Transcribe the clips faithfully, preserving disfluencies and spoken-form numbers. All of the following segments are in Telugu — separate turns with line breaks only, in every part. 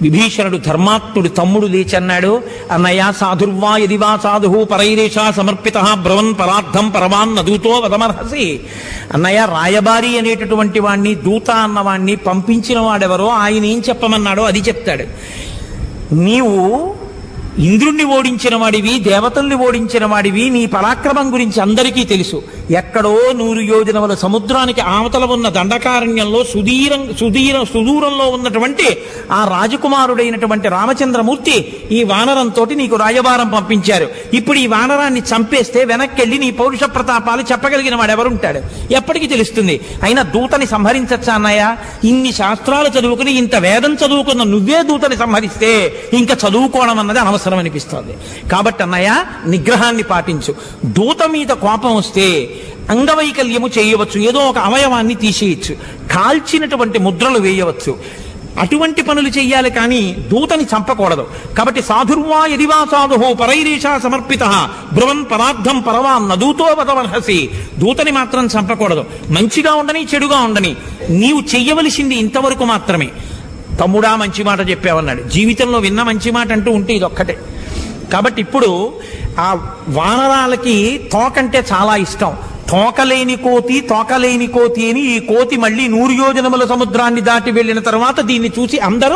విభీషణుడు ధర్మాత్ముడు తమ్ముడు లేచన్నాడు, అన్నయ్య సాధుర్వా యదివా సాధు పరైరేషా సమర్పిత బ్రవన్ పరార్థం పరమాన్ నదూతో వదమర్హసి. అన్నయ్య రాయబారి అనేటటువంటి వాణ్ణి, దూత అన్నవాణ్ణి పంపించిన వాడెవరో ఆయన ఏం చెప్పమన్నాడో అది చెప్తాడు. నీవు ఇంద్రుణ్ణి ఓడించిన వాడివి, దేవతల్ని ఓడించిన వాడివి, నీ పరాక్రమం గురించి అందరికీ తెలుసు. ఎక్కడో నూరు యోజనముల సముద్రానికి ఆవతల ఉన్న దండకారణ్యంలో సుదీరం సుదీర సుదూరంలో ఉన్నటువంటి ఆ రాజకుమారుడైనటువంటి రామచంద్రమూర్తి ఈ వానరంతో నీకు రాయబారం పంపించారు. ఇప్పుడు ఈ వానరాన్ని చంపేస్తే వెనక్కెళ్ళి నీ పౌరుష ప్రతాపాలు చెప్పగలిగిన వాడు ఎవరుంటాడు? ఎప్పటికీ తెలుస్తుంది. అయినా దూతని సంహరించచ్చా అన్నయ్య? ఇన్ని శాస్త్రాలు చదువుకుని ఇంత వేదం చదువుకున్న నువ్వే దూతని సంహరిస్తే ఇంకా చదువుకోవడం అన్నది అనవసరం అనిపిస్తోంది. కాబట్టి అన్నయ్య నిగ్రహాన్ని పాటించు. దూత మీద కోపం వస్తే అంగవైకల్యము చేయవచ్చు, ఏదో ఒక అవయవాన్ని తీసేయచ్చు, కాల్చినటువంటి ముద్రలు వేయవచ్చు, అటువంటి పనులు చెయ్యాలి కానీ దూతని చంపకూడదు. కాబట్టి సాధుర్వా యదివా సాధు పరైరేషా సమర్పిత బ్రువన్ పరార్థం పరవాన్ నదూతో వదమర్హసి. దూతని మాత్రం చంపకూడదు. మంచిగా ఉండని చెడుగా ఉండని నీవు చెయ్యవలసింది ఇంతవరకు మాత్రమే. తమ్ముడా మంచి మాట చెప్పావన్నాడు. జీవితంలో విన్న మంచి మాట అంటూ ఉంటే ఇదొక్కటే. కాబట్టి ఇప్పుడు ఆ వానరాలకి తోకంటే చాలా ఇష్టం. తోకలేని కోతి తోకలేని కోతి అని ఈ కోతి మళ్ళీ నూరు యోజనముల సముద్రాన్ని దాటి వెళ్ళిన తర్వాత దీన్ని చూసి అందరూ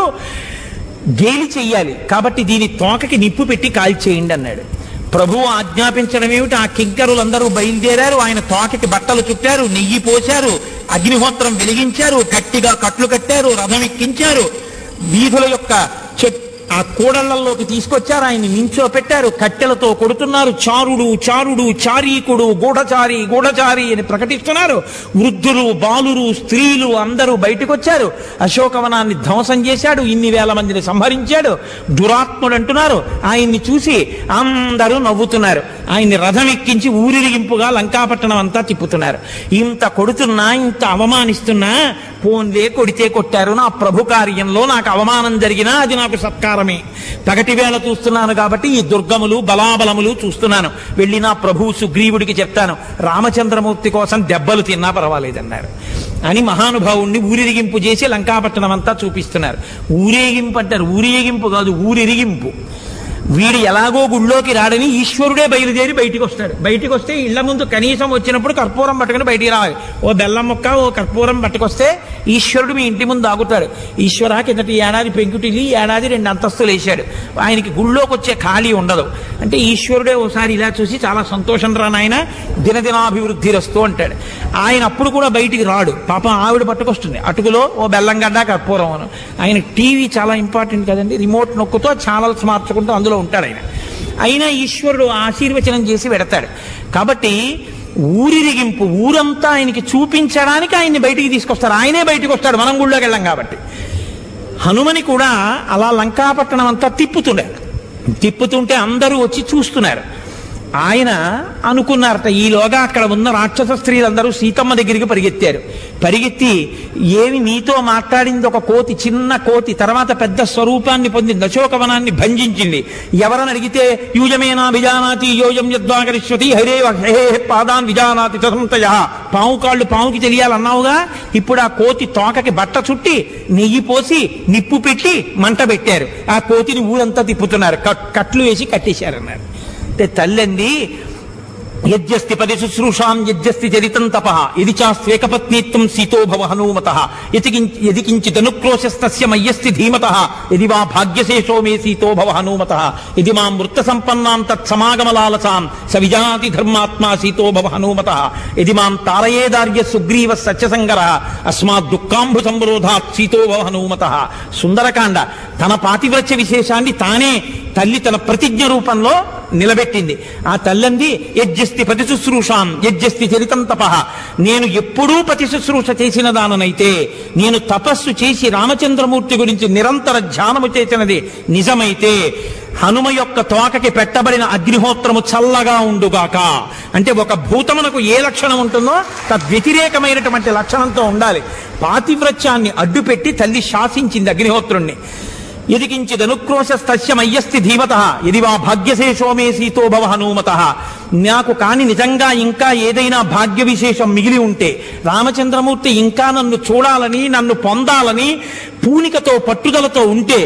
గేలి చెయ్యాలి. కాబట్టి దీని తోకకి నిప్పు పెట్టి కాల్చేయండి అన్నాడు. ప్రభువు ఆజ్ఞాపించడం ఏమిటి? ఆ కింకరులందరూ బయలుదేరారు. ఆయన తోకకి బట్టలు చుట్టారు, నెయ్యి పోశారు, అగ్నిహోత్రం వెలిగించారు, గట్టిగా కట్లు కట్టారు, రథం ఎక్కించారు, వీధుల యొక్క చెట్ ఆ కూడళ్లలోకి తీసుకొచ్చారు, ఆయన్ని నించో పెట్టారు, కట్టెలతో కొడుతున్నారు. చారుడు చారుడు చారీకుడు గూఢచారి గూఢచారి అని ప్రకటిస్తున్నారు. వృద్ధులు బాలురు స్త్రీలు అందరూ బయటకు వచ్చారు. అశోకవనాన్ని ధ్వంసం చేశాడు, ఇన్ని వేల మందిని సంహరించాడు, దురాత్ముడు అంటున్నారు. ఆయన్ని చూసి అందరూ నవ్వుతున్నారు. ఆయన్ని రథం ఎక్కించి ఊరిరిగింపుగా లంకాపట్టణం అంతా తిప్పుతున్నారు. ఇంత కొడుతున్నా, ఇంత అవమానిస్తున్నా, పోన్లే కొడితే కొట్టారు, నా ప్రభు కార్యంలో నాకు అవమానం జరిగినా అది నాకు సత్కారమే. పగటి వేళ చూస్తున్నాను కాబట్టి ఈ దుర్గములు బలాబలములు చూస్తున్నాను, వెళ్ళి నా ప్రభు సుగ్రీవుడికి చెప్తాను, రామచంద్రమూర్తి కోసం దెబ్బలు తిన్నా పర్వాలేదన్నారు అని మహానుభావుణ్ణి ఊరిరిగింపు చేసి లంకాపట్టణం అంతా చూపిస్తున్నారు. ఊరేగింపు అంటారు, ఊరేగింపు కాదు ఊరిరిగింపు. వీడు ఎలాగో గుళ్ళోకి రాడని ఈశ్వరుడే బయలుదేరి బయటికి వస్తాడు. బయటికి వస్తే ఇళ్ల ముందు కనీసం వచ్చినప్పుడు కర్పూరం పట్టుకుని బయటికి రావాలి. ఓ బెల్లం ముక్క ఓ కర్పూరం పట్టుకొస్తే ఈశ్వరుడు మీ ఇంటి ముందు ఆగుతాడు. ఈశ్వర కిందటి ఏడాది పెంకుటిల్లి ఏడాది రెండు అంతస్తులు వేశాడు, ఆయనకి గుళ్ళోకి వచ్చే ఖాళీ ఉండదు అంటే ఈశ్వరుడే ఓసారి ఇలా చూసి చాలా సంతోషం రా నాయన దినదినాభివృద్ధి రస్తూ అంటాడు. ఆయన అప్పుడు కూడా బయటికి రాడు. పాపం ఆవిడ పట్టుకొస్తుంది అటుకులో ఓ బెల్లం గడ్డ కర్పూరం అను. ఆయన టీవీ చాలా ఇంపార్టెంట్ కదండి, రిమోట్ నొక్కుతో ఛానల్స్ మార్చుకుంటూ అందులో ఉంటాడు ఆయన. అయినా ఈశ్వరుడు ఆశీర్వచనం చేసి పెడతాడు. కాబట్టి ఊరిరిగింపు, ఊరంతా ఆయనకి చూపించడానికి ఆయన్ని బయటికి తీసుకొస్తారు. ఆయనే బయటికి వస్తాడు, మనం గుళ్ళోకి వెళ్ళాం కాబట్టి. హనుమని కూడా అలా లంకాపట్టణం అంతా తిప్పుతుండే తిప్పుతుంటే అందరూ వచ్చి చూస్తున్నారు. ఆయన అనుకున్నారట, ఈలోగా అక్కడ ఉన్న రాక్షస స్త్రీలందరూ సీతమ్మ దగ్గరికి పరిగెత్తారు. పరిగెత్తి ఏమి నీతో మాట్లాడింది ఒక కోతి, చిన్న కోతి, తర్వాత పెద్ద స్వరూపాన్ని పొందింది, అశోకవనాన్ని భంజించింది. ఎవరని అడిగితే యూయమేనా విజానాతి యోయం యద్వాకరిష్యతి హరే హే పాదాన్ విజానాతి తదంతయ. పాము కాళ్ళు పాముకి తెలియాలన్నావుగా, ఇప్పుడు ఆ కోతి తోకకి బట్ట చుట్టి నెయ్యి పోసి నిప్పు పెట్టి మంట పెట్టారు. ఆ కోతిని ఊరంతా తిప్పుతున్నారు, కట్లు వేసి కట్టేశారన్నారు. అంటే తల్లంది యజ్జస్తి పది శుశ్రూషాం యజ్జస్తి చరితం తప ఇది చాస్వేకపత్నీత్వం సీతో భవ హనుమత యది కించిదనుక్రోశస్తస్య మయ్యస్తి ధీమత ఇది వా భాగ్యశేషో మే సీతో భవ హనుమత ఇది మాం వృత్త సంపన్నాం తత్సమాగమలాలసాం స విజానాతి ధర్మాత్మా సీతో భవ హనుమత ఇది మాం తారయేదార్య సుగ్రీవ సత్యసంగర అస్మాత్ దుఃఖాంభు సంరోధాత్ సీతో భవ హనుమత. సుందరకాండ తన పాతివ్రత్య విశేషాన్ని తానే తల్లి తన ప్రతిజ్ఞ రూపంలో నిలబెట్టింది. ఆ తల్లంది యజ్జస్తి పతి శుశ్రూషాం యజ్జస్తి చరితం తప. నేను ఎప్పుడూ పతి శుశ్రూష చేసిన దాననైతే, నేను తపస్సు చేసి రామచంద్రమూర్తి గురించి నిరంతర ధ్యానము చేసినది నిజమైతే, హనుమ యొక్క తోకకి పెట్టబడిన అగ్నిహోత్రము చల్లగా ఉండుగాక. అంటే ఒక భూతమునకు ఏ లక్షణం ఉంటుందో తద్వ్యతిరేకమైనటువంటి లక్షణంతో ఉండాలి. పాతివ్రత్యాన్ని అడ్డుపెట్టి తల్లి శాసించింది అగ్నిహోత్రుణ్ణి. యది కించిదనుక్రోశస్తస్య మయ్యస్తి ధీమత ఇది వా భాగ్యశేషో మే సీతో భవ హనుమత. నాకు కాని నిజంగా ఇంకా ఏదైనా భాగ్య విశేషం మిగిలి ఉంటే, రామచంద్రమూర్తి ఇంకా నన్ను చూడాలని నన్ను పొందాలని పూనికతో పట్టుదలతో ఉంటే